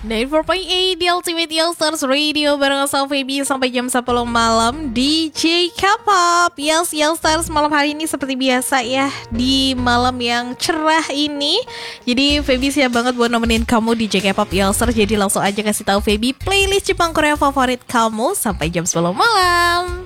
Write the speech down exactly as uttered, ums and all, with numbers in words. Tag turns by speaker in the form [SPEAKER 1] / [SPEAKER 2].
[SPEAKER 1] sembilan puluh empat koma delapan di Ultimate Youngsters Radio bareng saya Feby sampai jam sepuluh malam D J K-pop. Yes, Youngsters, malam hari ini seperti biasa ya, di malam yang cerah ini. Jadi Feby siap banget buat nemenin kamu D J K-pop Youngsters. Jadi langsung aja kasih tahu Feby playlist Jepang Korea favorit kamu sampai jam sepuluh malam.